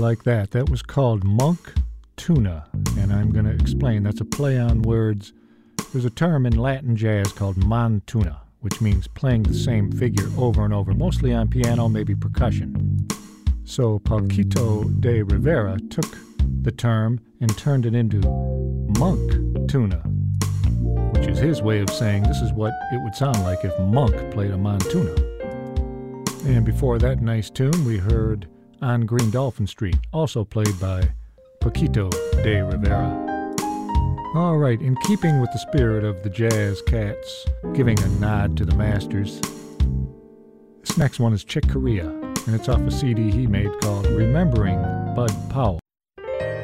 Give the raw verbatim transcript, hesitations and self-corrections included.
like that? That was called Monk Tuna, and I'm going to explain. That's a play on words. There's a term in Latin jazz called man tuna, which means playing the same figure over and over, mostly on piano, maybe percussion. So Paquito de Rivera took the term and turned it into monk tuna, which is his way of saying this is what it would sound like if Monk played a man tuna. And before that nice tune, we heard On Green Dolphin Street, also played by Paquito de Rivera. All right, in keeping with the spirit of the Jazz Cats, giving a nod to the masters, this next one is Chick Corea, and it's off a C D he made called Remembering Bud Powell.